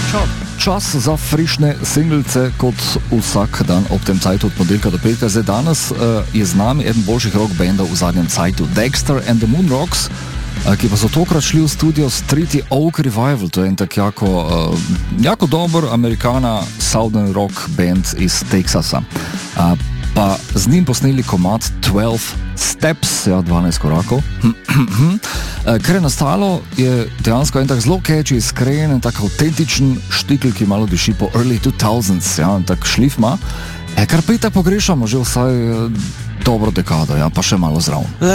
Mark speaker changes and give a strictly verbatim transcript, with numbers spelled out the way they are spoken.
Speaker 1: Čas za frišne singlice, kot vsak dan ob tem cajtu od ponedeljka do petka. Zdaj danes uh, je z nami eden boljših rock bandov v zadnjem cajtu, Dexter and the Moon Rocks, uh, ki pa so tokrat šli v studio s Treaty Oak Revival. To je en tak jako, uh, jako dober amerikana southern rock band iz Teksasa. Uh, pa z njim posneli komad twelve steps, ja, dvanajst korakov. Kar je nastalo, je dejansko en tak zelo catchy, iskren, en tak autentičen štikl, ki malo diši po early two thousands, ja, en tak šlif ima. E, kar pa itak pogrešamo že vsaj dobro dekado, ja, pa še malo zraven.